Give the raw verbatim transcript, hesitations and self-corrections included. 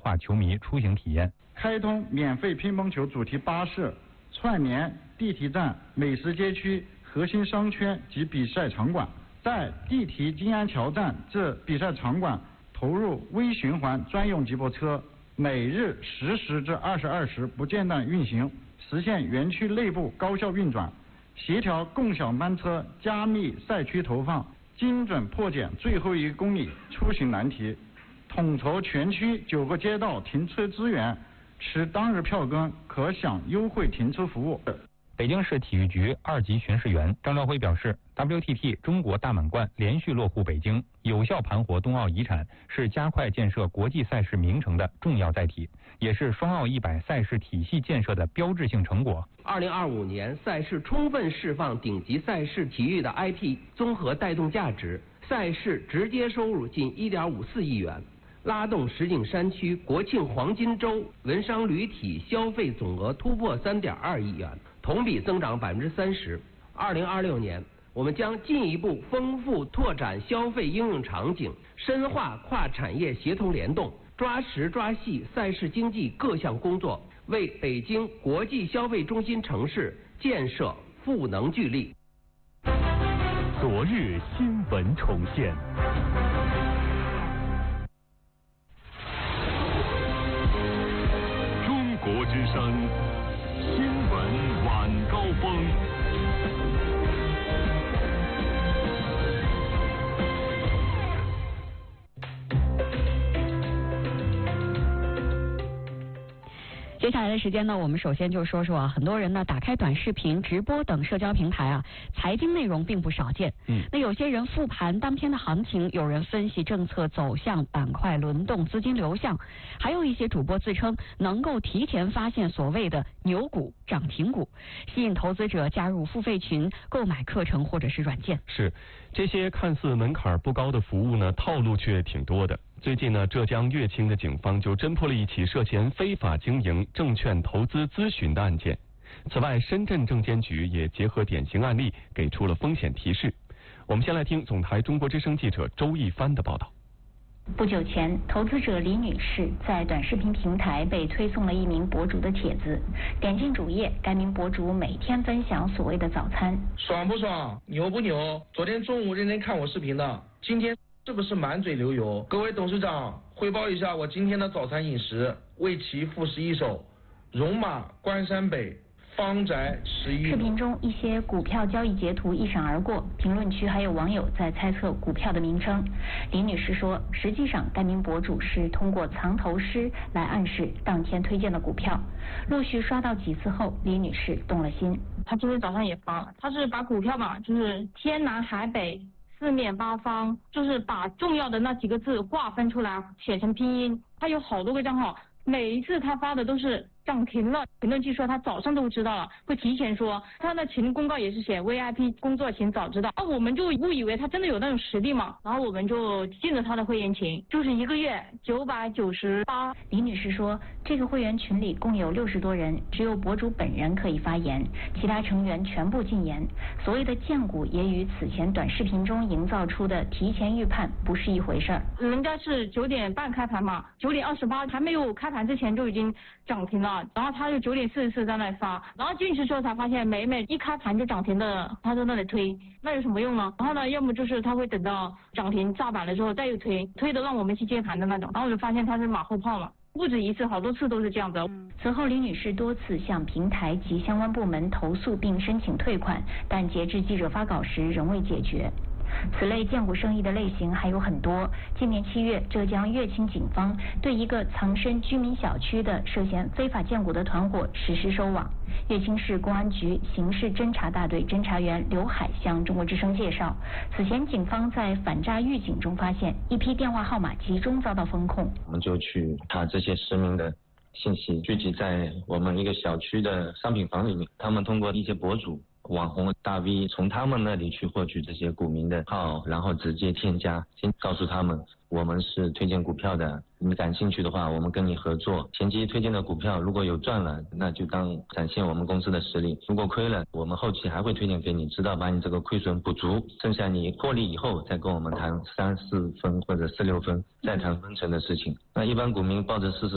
化球迷出行体验。 开通免费乒乓球主题巴士，串联地铁站、美食街区、核心商圈及比赛场馆，在地铁金安桥站至比赛场馆投入微循环专用接驳车，每日十时至二十二时不间断运行，实现园区内部高效运转，协调共享班车，加密赛区投放，精准破解最后一公里出行难题，统筹全区九个街道停车资源，持当日票根可享优惠停车服务。 北京市体育局二级巡视员张兆辉表示 ，W T T 中国大满贯连续落户北京，有效盘活冬奥遗产，是加快建设国际赛事名城的重要载体，也是双奥一百赛事体系建设的标志性成果。 二零二五年赛事充分释放顶级赛事体育的 I P 综合带动价值，赛事直接收入近一点五四亿元。拉动石景山区国庆黄金周文商旅体消费总额突破三点二亿元，同比增长百分之三十。二零二六年，我们将进一步丰富拓展消费应用场景，深化跨产业协同联动，抓实抓细赛事经济各项工作，为北京国际消费中心城市建设赋能聚力。 昨日新闻重现。国之声新闻晚高峰。 接下来的时间呢，我们首先就说说啊，很多人呢打开短视频、直播等社交平台啊，财经内容并不少见。嗯，那有些人复盘当天的行情，有人分析政策走向、板块轮动、资金流向，还有一些主播自称能够提前发现所谓的牛股、涨停股，吸引投资者加入付费群、购买课程或者是软件。 是，这些看似门槛不高的服务呢，套路却挺多的。最近呢，浙江乐清的警方就侦破了一起涉嫌非法经营证券投资咨询的案件。此外，深圳证监局也结合典型案例，给出了风险提示。我们先来听总台中国之声记者周一帆的报道。 不久前，投资者李女士在短视频平台被推送了一名博主的帖子，点进主页，该名博主每天分享所谓的早餐。 爽不爽？牛不牛？昨天中午认真看我视频的，今天是不是满嘴流油？各位董事长，汇报一下我今天的早餐饮食：魏齐富十一手，戎马关山北，方宅十一。 视频中一些股票交易截图一闪而过，评论区还有网友在猜测股票的名称。李女士说，实际上该名博主是通过藏头诗来暗示当天推荐的股票。陆续刷到几次后，李女士动了心。 她今天早上也发了，她是把股票嘛，就是天南海北。四面八方，就是把重要的那几个字划分出来，写成拼音。他有好多个账号，每一次他发的都是涨停了。评论区说他早上都知道了，会提前说。他的群公告也是写 V I P 工作请早知道。那我们就误以为他真的有那种实力嘛，然后我们就进了他的会员群，就是一个月九百九十八。 李女士说，这个会员群里共有六十多人，只有博主本人可以发言，其他成员全部禁言。所谓的荐股也与此前短视频中营造出的提前预判不是一回事儿。 人家是九点半开盘嘛，九点二十八还没有开盘之前就已经涨停了，然后他就九点四十四在那里发，然后进去之后才发现每每一开盘就涨停的，他在那里推，那有什么用呢？然后呢，要么就是他会等到涨停炸板了之后再又推，推的让我们去接盘的那种，然后我就发现他是马后炮嘛。不止一次，好多次都是这样子。 此后，李女士多次向平台及相关部门投诉并申请退款，但截至记者发稿时仍未解决。此类荐股生意的类型还有很多。今年七月，浙江乐清警方对一个藏身居民小区的涉嫌非法荐股的团伙实施收网。乐清市公安局刑事侦查大队侦查员刘海向中国之声介绍，此前警方在反诈预警中发现一批电话号码集中遭到封控， 我们就去查这些实名的信息，聚集在我们一个小区的商品房里面，他们通过一些博主、网红、大 V 从他们那里去获取这些股民的号，然后直接添加，先告诉他们我们是推荐股票的，你感兴趣的话我们跟你合作，前期推荐的股票如果有赚了，那就当展现我们公司的实力，如果亏了，我们后期还会推荐给你，直到把你这个亏损补足，剩下你获利以后再跟我们谈三四分或者四六分，再谈分成的事情。那一般股民抱着试试